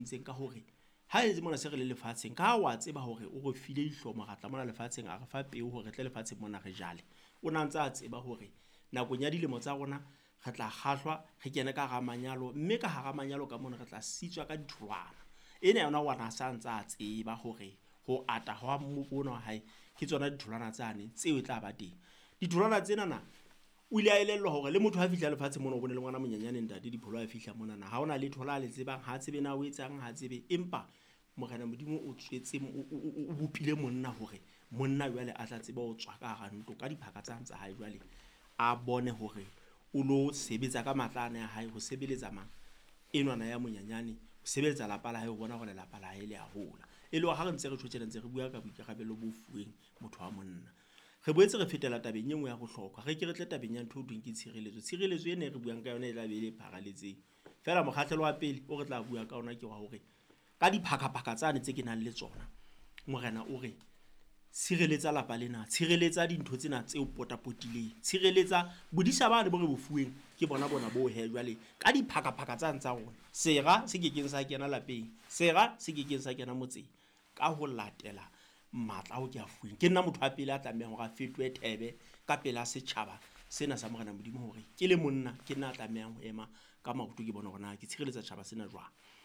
ntseng ka hore ha e mona se re le lefatsheng ka wa tseba hore o go file ihlomo ga tla mona lefatsheng a re fa peo hore tle lefatsheng mona re jale o na ntse a tseba hore nakong ya dilemo tsa rona re tla kgahlwa re kene ka ga manyalo mme ka ga manyalo ka mona re tla sitswa ka ditholwana ena yona wana sa ntse a tseba hore ho ata ha mmona wa hae ke tsona ditholwana tsane tseo e tla ba teng ditholwana tsena na o ile a elellwa hore le motho ha fihla lefatshe mona o bone le ngwana monyenyane ntate dipholo a fihla mona na ha ona le thola le tsebang ha tsebe na o etsang ha tsebe empa morena modimo o tswetse o bopile monna hore monna jwale a tla tseba o tswa ka ga ntlo ka diphaka tsa ntsa hae jwale a bone hore o lo sebetsa ka matlana ya hae ho sebeletsa mang enwana ya monyenyane ho sebeletsa lapa la hae ho bona hore lapa la hae le a hola e le ha re ntse re tshotshela ntse re bua ka boikarabelo bo fuweng motho wa monna re boetse re fetela tabeng e nngwe ya bohlokwa re ke re tle tabeng ya ntho o tweng ke tshireletso ene re buang ka yona e tla be le pharaletseng fela mokgahlelo wa pele o re tla bua ka ona ke wa hore ka diphakaphaka tsane tse ke nang le tsona morena o re tshireletsa lapa lena tshireletsa dintho tsena tse o potapotileng tshireletsa bodisa bane bo re bofuweng ke bona bo he jwale ka diphakaphaka tsa ntsa rona sera se kekeng sa kena lapeng sera se kekeng sa kena motseng ka ho latela matla o ke a fuweng ke nna motho a pele a tlamehang hore a fetwe thebe ka pela setjhaba sena sa morena modimo hore ke le monna ke nna a tlamehang ho ema ka maoto ke bona hore na ke tshireletsa tjhaba sena jwang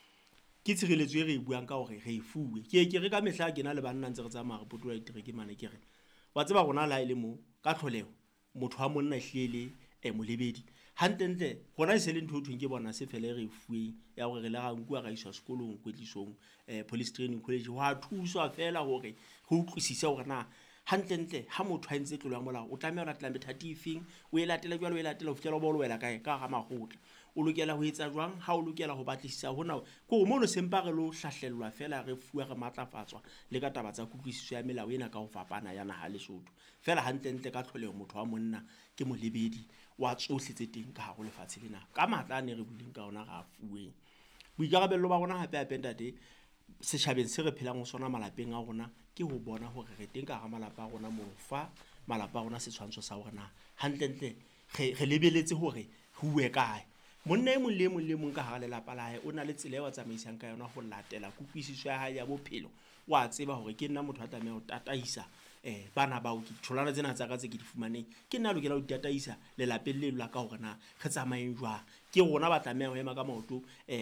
ke tshireletso e re e buang ka hore re e fuwe ke re ka mehla ke na le banna ntse re tsamaya re potola ditereke mane ke re wa tseba rona la ile mo ka tlholeho motho wa monna hlele molebedi hantle gona e se le ntho thweng ke bona se fele re fuweng ya gore re le ga nkwa ga iswa sekolong kwetlisong police training college wa thuswa fela hore go utlwisisa hore na hantle ha motho a ntse tlolo ya molao o tlameha ho latela methati efeng o e latela jwalo o e latela ho fihlela bo lo wela kae ka ga magotla o lokela ho etsa jwang ha o lokela ho batlisisa hona ko mo no sempa re lo hlahlellwa fela re fuwa re matlafatswa le ka taba tsa kutlwisiso ya melao ena ka ho fapana ya naha Lesotho fela hantle ka tlholeho motho wa monna ke molebedi wa tsohle tse teng ka go lefatshe lena ka matla ne re buleng ka ona ga fuweng boikarabello ba rona hape a pentate setjhabeng se re phelang ho sona malapeng a rona ke ho bona hore re teng ka ga malapa a rona mo fa malapa a rona setshwantsho sa hore na hantle re lebeletse hore ho uwe kae monna e mong le mong ka ga lelapa la hae o na le tsela wa tsamaisang ka yona ho latela kutlwisiso ya hae ya bophelo wa tseba hore ke nna motho a tlameha ho tataisa bana bao ke tholana tsena tsa ka tse ke di fumaneng ke nna lokela ho tataisa lelapeng le la ka hore na re tsamaeng jwang ke rona ba tlameha ho ema ka maoto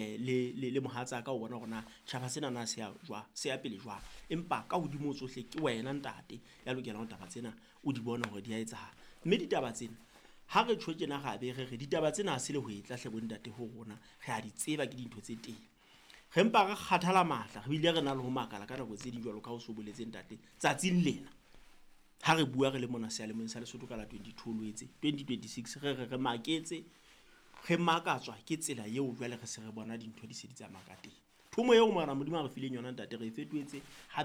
le mohatsa ka ho bona hore na tjhaba sena na se ya pele jwang empa ka hodimo tsohle ke wena ntate ya lokela ho taba tsena o di bona hore di a etsahala mme ditaba tsena ha re tshwetsena gabe re ditaba tsena se le ho etlahle bontate ho rona re a di tseba ke dintho tse teng re mpa re kgathala matla re bile re na le ho makala ka nako tse di jwalo ka ho so boletse ntate tsatsing lena ha re bua re le mona se a le mong sa Lesotho ka la 22 Loetse 2026 re maketse re makatswa ke tsela eo jwale re se re bona dintho di se di tsamaya ka teng thomo eo morena modimo a re fileng yona ntate re fetoetse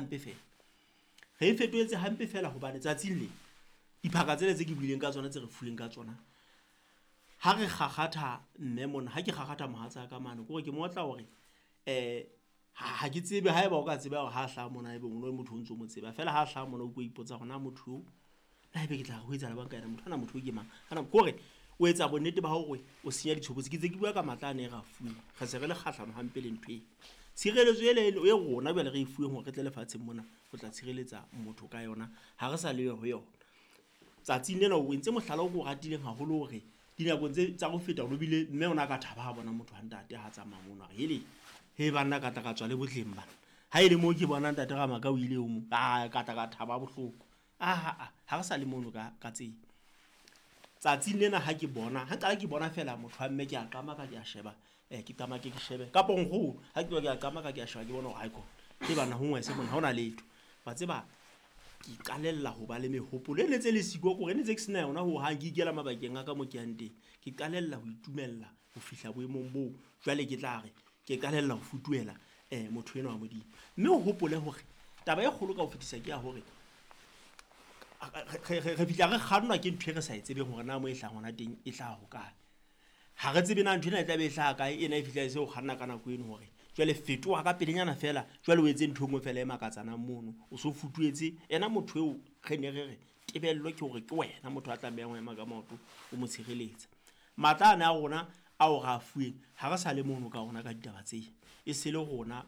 hampe fela hobane tsatsing le diphaka tsele tse ke buileng ka tsona tse re fuweng ka tsona ha re gagata mme mona ha ke gagata mohatsa ka mane gore ke motla hore ha ke tsebe ha eba o ka tseba hore ha hla mona ebe ngwe motho o ntse mo tseba fela ha hla mona o go ipotsa gona motho la ebe ke tla go etsa la banka ena motho o ke mang hana gore o etsa bonnete ba hore o senya ditshobotsi ke tse ke bua ka matlane ga fuwe ga se re le kgahlano hampe le ntwe tshireletso e rona jwale re e fuweng hore re tle lefatsheng mona go tla tshireletsa motho ka yona ha re sa le ho yona tsatsing lena o entse mohlala o go ratileng haholo hore dinakong tsa go feta o bile mme ona ka thaba ha bona motho ha ntate ha tsamaya mona hele he banna ka tla ka tswa le botleng bana ha ile mo ke bona ntate ga maka o ile o mo ka tla ka thaba bohloko ha re sa le mono ka tse tsatsing lena ha ke bona fela motho wa mme ke a qama ka ke a sheba ke qama ke shebe ka pongho ha ke a qama ka ke a sheba ke bona hore haiko ke bana ho ngwe se bona ha ona letho ba tseba ke qalella ho ba le mehopolo ene tse le siko gore ene tse ke sena yona ho ha ke ikela mabakeng a ka mo ke ante ke qalella ho itumella ho fihla boemong bo jwale ke tla re ke qalella ho futuela motho ena wa modimo mme o hopole hore taba e kgolo ka ho fetisa ke ya hore re fihla re kgannwa ke ntho e re sa e tsebeng hore na mo e hlang hona teng e tla ho kae ha re tsebe na ntho ena e tla be e hlaha kae ena e fihla e se ho kganna ka nako eno hore jwale fetoha ka pelenyana fela jwale o etse ntho engwe fela e makatsana mono o so futuetse ena motho eo re ne re tebello ke hore ke wena motho a tlamehang ho ema ka maoto o mo tshireletsa matla a rona a o ga fuweng ha re sa le mono ka rona ka ditaba tse e se le rona